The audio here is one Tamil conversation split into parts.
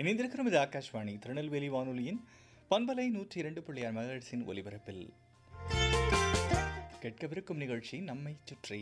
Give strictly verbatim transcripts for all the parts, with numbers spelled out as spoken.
இணைந்திருக்கிறது ஆகாஷ்வாணி திருநெல்வேலி வானொலியின் பண்பலை நூற்றி இரண்டு புள்ளி ஆறு மெகாஹெர்ட்ஸின் ஒலிபரப்பில் கேட்கவிருக்கும் நிகழ்ச்சி நம்மை சுற்றி.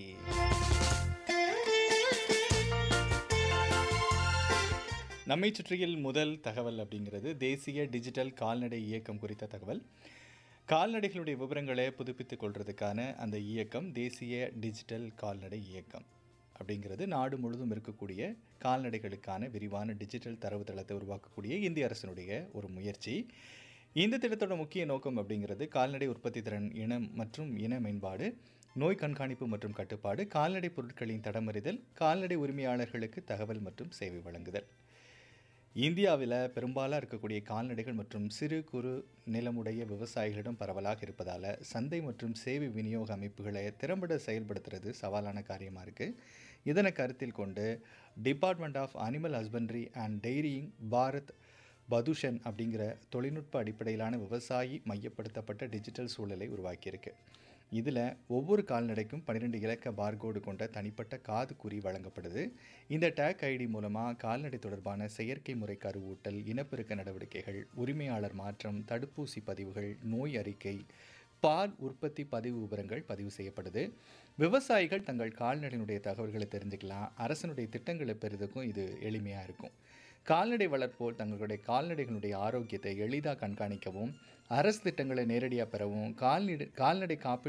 நம்மை சுற்றியில் முதல் தகவல் அப்படிங்கிறது தேசிய டிஜிட்டல் கால்நடை இயக்கம் குறித்த தகவல். கால்நடைகளுடைய விவரங்களை புதுப்பித்துக் கொள்வதற்கான அந்த இயக்கம் தேசிய டிஜிட்டல் கால்நடை இயக்கம் அப்படிங்கிறது நாடு முழுவதும் இருக்கக்கூடிய கால்நடைகளுக்கான விரிவான டிஜிட்டல் தரவுத்தளத்தை உருவாக்கக்கூடிய இந்திய அரசினுடைய ஒரு முயற்சி. இந்த திட்டத்தோட முக்கிய நோக்கம் அப்படிங்கிறது கால்நடை உற்பத்தி திறன், இனம் மற்றும் இன மேம்பாடு, நோய் கண்காணிப்பு மற்றும் கட்டுப்பாடு, கால்நடை பொருட்களின் தடமறிதல், கால்நடை உரிமையாளர்களுக்கு தகவல் மற்றும் சேவை வழங்குதல். இந்தியாவில் பெரும்பாலாக இருக்கக்கூடிய கால்நடைகள் மற்றும் சிறு குறு நிலமுடைய விவசாயிகளிடம் பரவலாக இருப்பதால் சந்தை மற்றும் சேவை விநியோக அமைப்புகளை திறம்பட செயல்படுத்துறது சவாலான காரியமாக இருக்குது. இதனை கருத்தில் கொண்டு department of animal husbandry and டெய்ரியிங் Bharat பதுஷன் அப்படிங்கிற தொழில்நுட்ப அடிப்படையிலான விவசாயி மையப்படுத்தப்பட்ட டிஜிட்டல் சூழலை உருவாக்கியிருக்கு. இதில் ஒவ்வொரு கால்நடைக்கும் பன்னிரெண்டு இலக்க பார்கோடு கொண்ட தனிப்பட்ட காது குறி வழங்கப்படுது. இந்த டேக் ஐடி மூலமாக கால்நடை தொடர்பான செயற்கை முறை கருவூட்டல், இனப்பெருக்க நடவடிக்கைகள், உரிமையாளர் மாற்றம், தடுப்பூசி பதிவுகள், நோய் அறிக்கை, பால் உற்பத்தி பதிவு விவரங்கள் பதிவு செய்யப்படுது. விவசாயிகள் தங்கள் கால்நடையினுடைய தகவல்களை தெரிஞ்சுக்கலாம். அரசனுடைய திட்டங்களை பெறுவதற்கும் இது எளிமையாக இருக்கும். கால்நடை வளர்ப்போர் தங்களுடைய கால்நடைகளுடைய ஆரோக்கியத்தை எளிதாக கண்காணிக்கவும், அரசு திட்டங்களை நேரடியாக பெறவும், கால்நடை கால்நடை காப்பீடு